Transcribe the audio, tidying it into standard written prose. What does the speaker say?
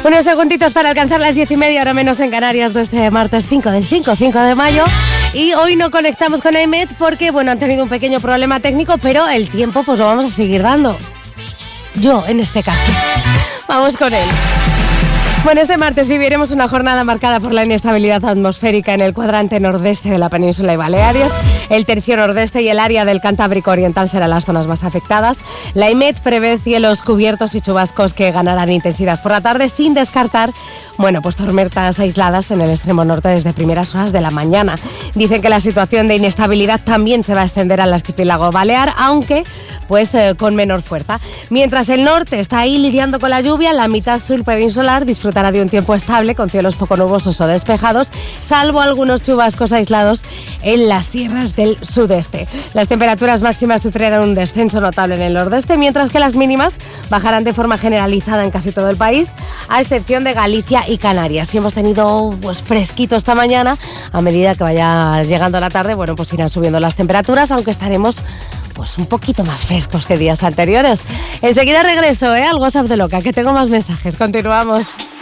Unos segunditos para alcanzar las 10:30, ahora menos en Canarias, de este martes 5 de mayo. Y hoy no conectamos con AEMET porque, han tenido un pequeño problema técnico, pero el tiempo pues lo vamos a seguir dando. Yo, en este caso. Vamos con él. Este martes viviremos una jornada marcada por la inestabilidad atmosférica en el cuadrante nordeste de la península y Baleares. El tercio nordeste y el área del Cantábrico Oriental serán las zonas más afectadas. La AEMET prevé cielos cubiertos y chubascos que ganarán intensidad por la tarde, sin descartar, tormentas aisladas en el extremo norte desde primeras horas de la mañana. Dicen que la situación de inestabilidad también se va a extender al archipiélago balear, aunque con menor fuerza. Mientras el norte está ahí lidiando con la lluvia, la mitad sur peninsular disfrutará de un tiempo estable con cielos poco nubosos o despejados, salvo algunos chubascos aislados en las sierras del sudeste. Las temperaturas máximas sufrirán un descenso notable en el nordeste, mientras que las mínimas bajarán de forma generalizada en casi todo el país, a excepción de Galicia y Canarias. Y hemos tenido fresquito esta mañana. A medida que vaya llegando la tarde, irán subiendo las temperaturas, aunque estaremos un poquito más frescos que días anteriores. Enseguida regreso al WhatsApp de Loca, que tengo más mensajes. Continuamos.